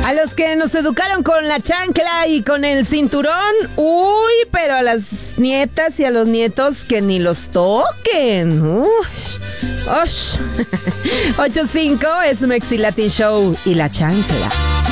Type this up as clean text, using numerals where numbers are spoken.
A los que nos educaron con la chancla y con el cinturón, uy, pero a las nietas y a los nietos que ni los toquen. Ush. 8-5 es Mexi Latin Show y la chancla.